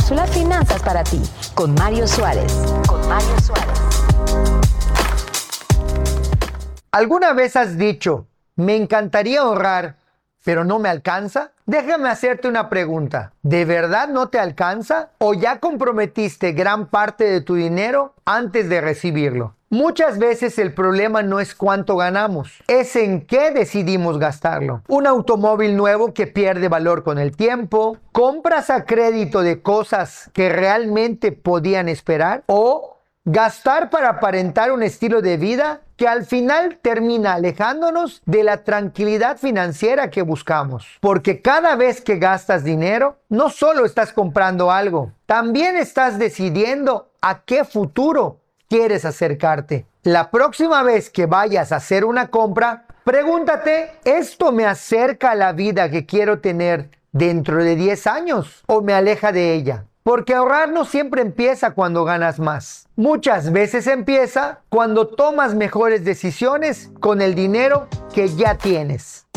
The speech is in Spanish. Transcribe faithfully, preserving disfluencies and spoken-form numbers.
cápsula Finanzas para ti, con Mario Suárez. Con Mario Suárez. ¿Alguna vez has dicho, me encantaría ahorrar, pero no me alcanza? Déjame hacerte una pregunta. ¿De verdad no te alcanza? ¿O ya comprometiste gran parte de tu dinero antes de recibirlo? Muchas veces el problema no es cuánto ganamos, es en qué decidimos gastarlo. Un automóvil nuevo que pierde valor con el tiempo, compras a crédito de cosas que realmente podían esperar, o gastar para aparentar un estilo de vida que al final termina alejándonos de la tranquilidad financiera que buscamos. Porque cada vez que gastas dinero, no solo estás comprando algo, también estás decidiendo a qué futuro quieres acercarte. La próxima vez que vayas a hacer una compra, pregúntate, ¿esto me acerca a la vida que quiero tener dentro de diez años o me aleja de ella? Porque ahorrar no siempre empieza cuando ganas más. Muchas veces empieza cuando tomas mejores decisiones con el dinero que ya tienes.